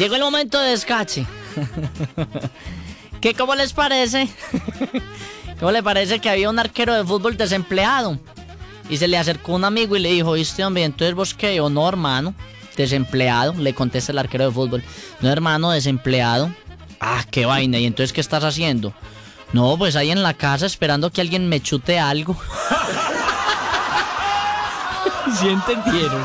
Llegó el momento de descache. ¿Qué, cómo les parece? ¿Cómo le parece que había un arquero de fútbol desempleado? Y se le acercó un amigo y le dijo, ¿viste, hombre? Entonces vos qué. Yo, no, hermano, desempleado. Le contesta el arquero de fútbol. No, hermano, desempleado. Ah, qué vaina. ¿Y entonces qué estás haciendo? No, pues ahí en la casa esperando que alguien me chute algo. ¿Sí entendieron?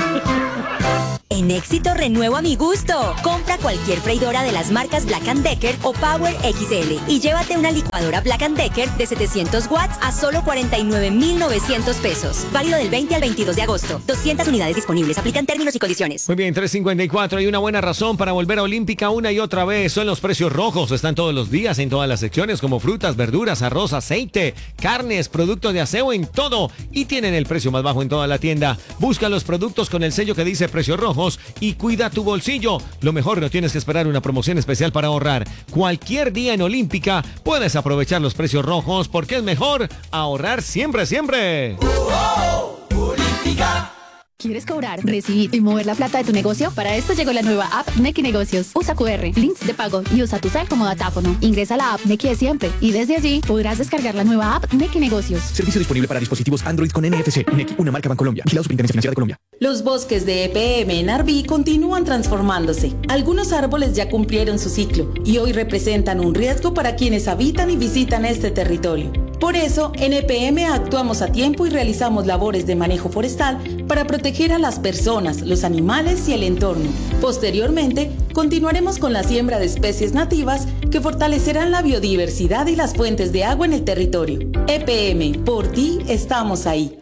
En Éxito renuevo a mi gusto. Compra cualquier freidora de las marcas Black & Decker o Power XL y llévate una licuadora Black & Decker de 700 watts a solo 49,900 pesos. Válido del 20 al 22 de agosto. 200 unidades disponibles. Aplican términos y condiciones. Muy bien, 3:54. Hay una buena razón para volver a Olímpica una y otra vez. Son los precios rojos. Están todos los días en todas las secciones como frutas, verduras, arroz, aceite, carnes, productos de aseo, en todo. Y tienen el precio más bajo en toda la tienda. Busca los productos con el sello que dice precios rojos y cuida tu bolsillo. Lo mejor, no tienes que esperar una promoción especial para ahorrar. Cualquier día en Olímpica puedes aprovechar los precios rojos porque es mejor ahorrar siempre, siempre. Olímpica. ¿Quieres cobrar, recibir y mover la plata de tu negocio? Para esto llegó la nueva app Nequi Negocios. Usa QR, links de pago y usa tu cel como datáfono. Ingresa a la app Nequi de siempre y desde allí podrás descargar la nueva app Nequi Negocios. Servicio disponible para dispositivos Android con NFC. Nequi, una marca Bancolombia. Vigilado Superintendencia Financiera de Colombia. Los bosques de EPM en Arví continúan transformándose. Algunos árboles ya cumplieron su ciclo y hoy representan un riesgo para quienes habitan y visitan este territorio. Por eso, en EPM actuamos a tiempo y realizamos labores de manejo forestal para proteger a las personas, los animales y el entorno. Posteriormente, continuaremos con la siembra de especies nativas que fortalecerán la biodiversidad y las fuentes de agua en el territorio. EPM, por ti estamos ahí.